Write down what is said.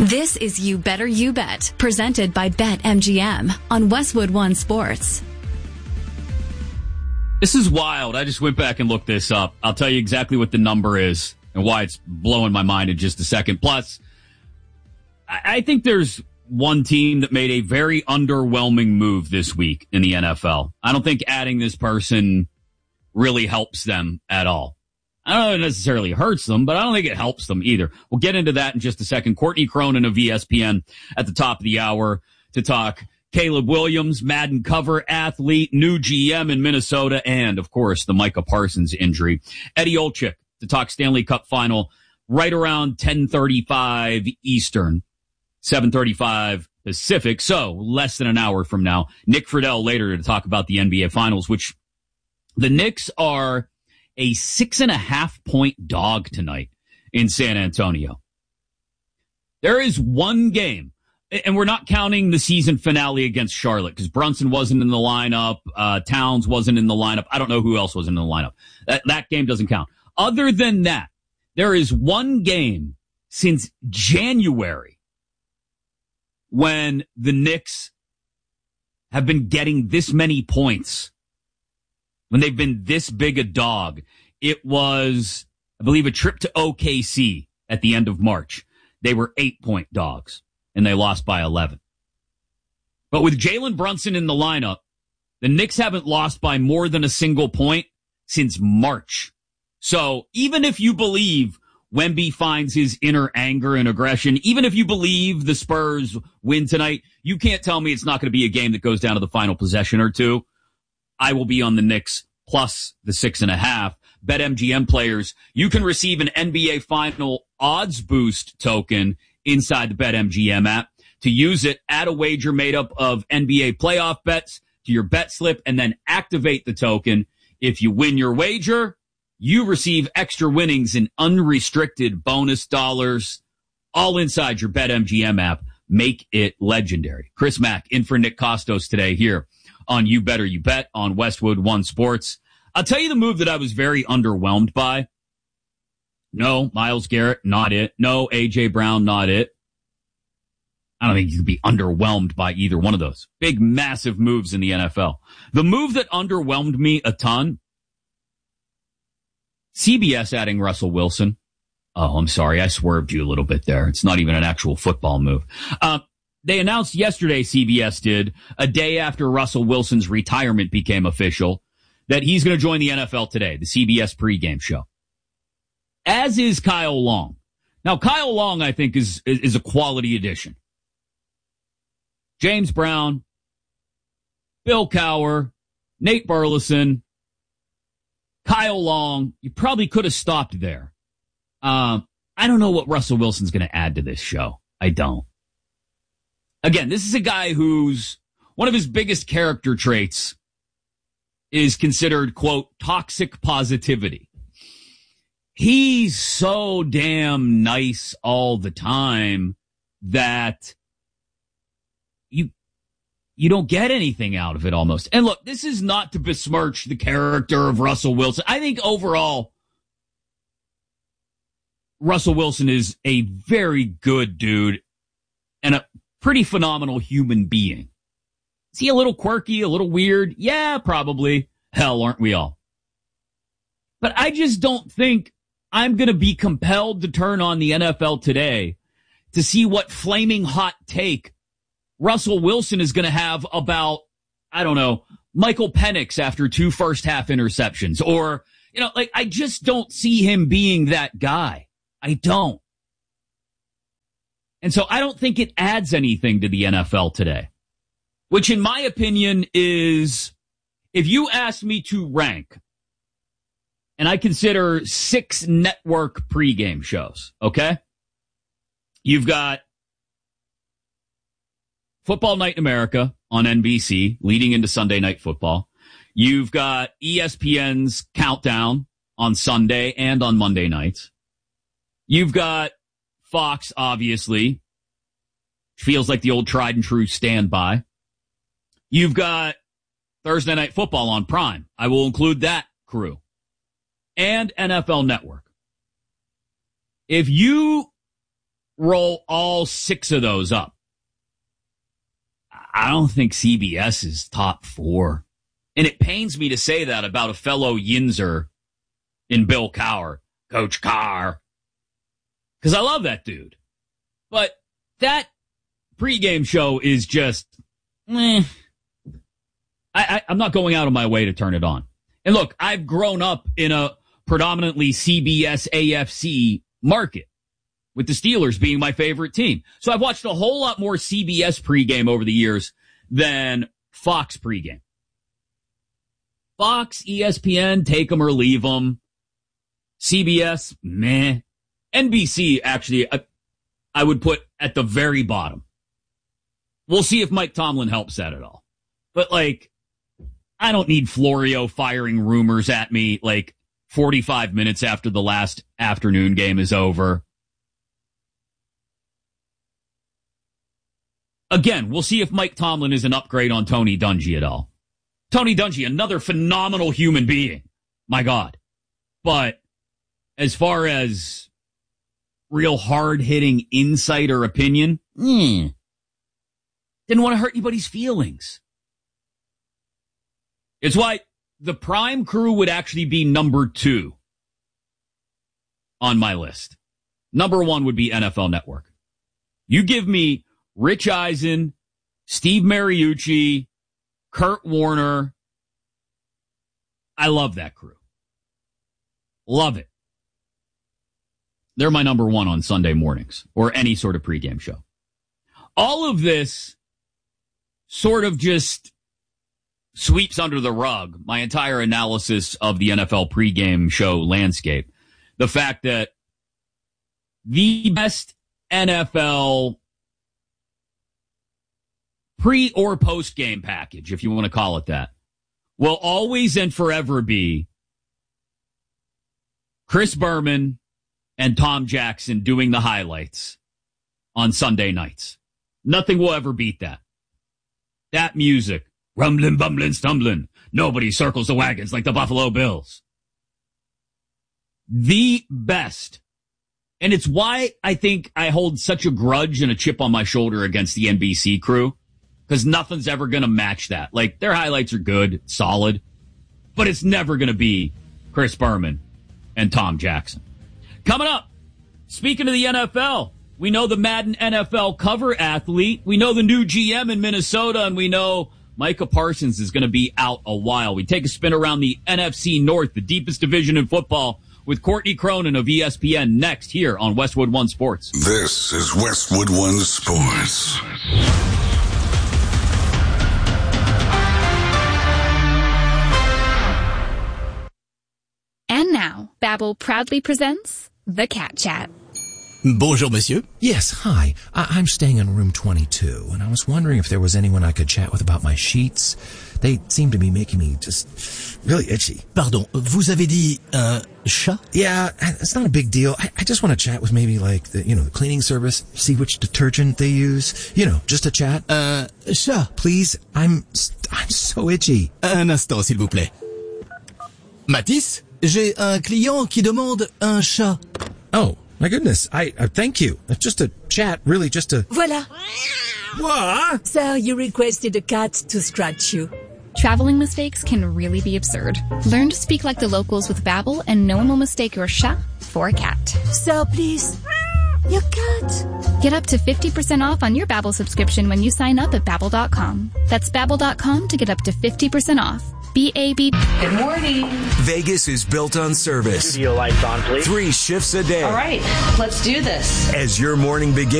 This is You Better You Bet, presented by BetMGM on Westwood One Sports. This is wild. I just went back and looked this up. I'll tell you exactly what the number is and why it's blowing my mind in just a second. Plus, I think there's one team that made a very underwhelming move this week in the NFL. I don't think adding this person really helps them at all. I don't know if it necessarily hurts them, but I don't think it helps them either. We'll get into that in just a second. Courtney Cronin of ESPN at the top of the hour to talk Caleb Williams, Madden cover athlete, new GM in Minnesota, and, of course, the Micah Parsons injury. Eddie Olczyk to talk Stanley Cup final right around 10:35 Eastern, 7:35 Pacific, so less than an hour from now. Nick Friedel later to talk about the NBA Finals, which the Knicks are a 6.5-point dog tonight in San Antonio. There is one game, and we're not counting the season finale against Charlotte because Brunson wasn't in the lineup, Towns wasn't in the lineup. I don't know who else was in the lineup. That game doesn't count. Other than that, there is one game since January when the Knicks have been getting this many points, when they've been this big a dog. It was, I believe, a trip to OKC at the end of March. They were 8-point dogs, and they lost by 11. But with Jalen Brunson in the lineup, the Knicks haven't lost by more than a single point since March. So even if you believe Wemby finds his inner anger and aggression, even if you believe the Spurs win tonight, you can't tell me it's not going to be a game that goes down to the final possession or two. I will be on the Knicks plus the 6.5. BetMGM players, you can receive an NBA Final odds boost token inside the BetMGM app. To use it, add a wager made up of NBA playoff bets to your bet slip and then activate the token. If you win your wager, you receive extra winnings in unrestricted bonus dollars, all inside your BetMGM app. Make it legendary. Chris Mack in for Nick Kostos today here on You Better You Bet on Westwood One Sports. I'll tell you the move that I was very underwhelmed by. No, Myles Garrett, not it. No, A.J. Brown, not it. I don't think you could be underwhelmed by either one of those. Big, massive moves in the NFL. The move that underwhelmed me a ton, CBS adding Russell Wilson. Oh, I'm sorry. I swerved you a little bit there. It's not even an actual football move. They announced yesterday, CBS did, a day after Russell Wilson's retirement became official, that he's going to join the NFL today, the CBS pregame show. As is Kyle Long. Now, Kyle Long, I think, is a quality addition. James Brown, Bill Cowher, Nate Burleson, Kyle Long. You probably could have stopped there. I don't know what Russell Wilson's going to add to this show. I don't. Again, this is a guy who's one of his biggest character traits is considered, quote, toxic positivity. He's so damn nice all the time that you don't get anything out of it almost. And look, this is not to besmirch the character of Russell Wilson. I think overall, Russell Wilson is a very good dude and a pretty phenomenal human being. Is he a little quirky, a little weird? Yeah, probably. Hell, aren't we all? But I just don't think I'm going to be compelled to turn on the NFL today to see what flaming hot take Russell Wilson is going to have about, I don't know, Michael Penix after 2 first-half interceptions. Or, I just don't see him being that guy. I don't. And so I don't think it adds anything to the NFL today. Which, in my opinion, is, if you ask me to rank, and I consider 6 network pregame shows, okay? You've got Football Night in America on NBC, leading into Sunday Night Football. You've got ESPN's Countdown on Sunday and on Monday nights. You've got Fox, obviously. Feels like the old tried and true standby. You've got Thursday Night Football on Prime. I will include that crew. And NFL Network. If you roll all 6 of those up. I don't think CBS is top 4. And it pains me to say that about a fellow Yinzer in Bill Cowher, Coach Carr, because I love that dude. But that pregame show is just, I'm not going out of my way to turn it on. And look, I've grown up in a predominantly CBS AFC market, with the Steelers being my favorite team. So I've watched a whole lot more CBS pregame over the years than Fox pregame. Fox, ESPN, take them or leave them. CBS, meh. NBC, actually, I would put at the very bottom. We'll see if Mike Tomlin helps that at all. But, I don't need Florio firing rumors at me, 45 minutes after the last afternoon game is over. Again, we'll see if Mike Tomlin is an upgrade on Tony Dungy at all. Tony Dungy, another phenomenal human being. My God. But as far as real hard-hitting insight or opinion, didn't want to hurt anybody's feelings. It's why the Prime Crew would actually be number 2 on my list. Number 1 would be NFL Network. You give me Rich Eisen, Steve Mariucci, Kurt Warner. I love that crew. Love it. They're my number 1 on Sunday mornings or any sort of pregame show. All of this sort of just sweeps under the rug my entire analysis of the NFL pregame show landscape. The fact that the best NFL pre or post game package, if you want to call it that, will always and forever be Chris Berman and Tom Jackson doing the highlights on Sunday nights. Nothing will ever beat that. That music, rumbling, bumbling, stumbling. Nobody circles the wagons like the Buffalo Bills. The best. And it's why I think I hold such a grudge and a chip on my shoulder against the NBC crew. Because nothing's ever going to match that. Their highlights are good, solid, but it's never going to be Chris Berman and Tom Jackson. Coming up, speaking of the NFL, we know the Madden NFL cover athlete. We know the new GM in Minnesota, and we know Micah Parsons is going to be out a while. We take a spin around the NFC North, the deepest division in football, with Courtney Cronin of ESPN next here on Westwood One Sports. This is Westwood One Sports. And now, Babbel proudly presents The Cat Chat. Bonjour, monsieur. Yes, hi. I'm staying in room 22, and I was wondering if there was anyone I could chat with about my sheets. They seem to be making me just really itchy. Pardon, vous avez dit un chat? Yeah, it's not a big deal. I just want to chat with maybe the cleaning service, see which detergent they use. Just a chat. Chat. Please, I'm so itchy. Un instant, s'il vous plaît. Matisse, j'ai un client qui demande un chat. Oh, my goodness. I thank you. Just a chat, really just a... Voilà. What? Sir, you requested a cat to scratch you. Traveling mistakes can really be absurd. Learn to speak like the locals with Babbel, and no one will mistake your chat for a cat. Sir, please. Your cat. Get up to 50% off on your Babbel subscription when you sign up at Babbel.com. That's Babbel.com to get up to 50% off. B-A-B. Good morning. Vegas is built on service. Studio lights on, please. 3 shifts a day. All right, let's do this. As your morning begins.